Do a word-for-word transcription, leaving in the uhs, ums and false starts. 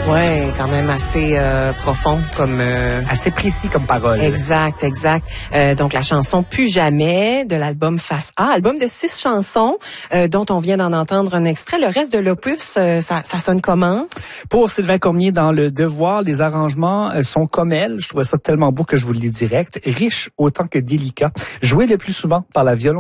Ouais, quand même assez euh, profond comme... Euh... Assez précis comme parole. Exact, exact. Euh, donc, la chanson « Plus jamais » de l'album Face A, album de six chansons euh, dont on vient d'en entendre un extrait. Le reste de l'opus, euh, ça, ça sonne comment? Pour Sylvain Cormier, dans Le Devoir, les arrangements euh, sont comme elle. Je trouvais ça tellement beau que je vous le dis direct. Riche autant que délicat. Joué le plus souvent par la violon